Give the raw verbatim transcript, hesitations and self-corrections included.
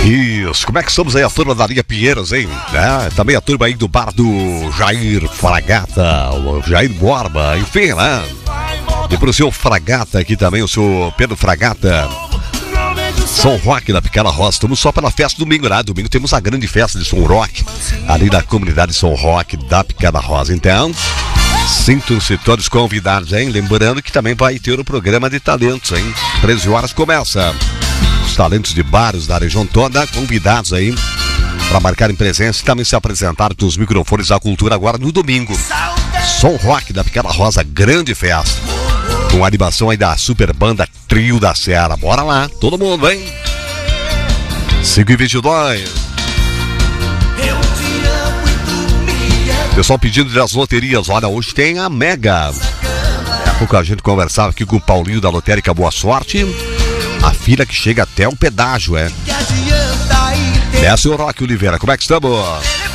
Isso, como é que estamos aí a turma da linha Pinheiros, hein? É, também a turma aí do bar do Jair Fragata, o Jair Borba, enfim, né? E pro seu Fragata aqui também, o seu Pedro Fragata, São Roque da Picada Rosa. Estamos só pela festa domingo, né? Domingo temos a grande festa de São Roque, ali na comunidade São Roque da Picada Rosa. Então, sintam-se todos convidados, hein? Lembrando que também vai ter o programa de talentos, hein? treze horas começa. Os talentos de bares da região toda, convidados aí para marcarem presença e também se apresentar nos microfones da cultura agora no domingo. São Roque da Picada Rosa, grande festa. Com a animação aí da super banda Trio da Serra. Bora lá, todo mundo, hein? cinco e vinte e dois. Pessoal pedindo das loterias, olha, hoje tem a Mega. Daqui a pouco a gente conversava aqui com o Paulinho da Lotérica Boa Sorte. A fila que chega até o pedágio, é. Desce o Roque Oliveira, como é que estamos?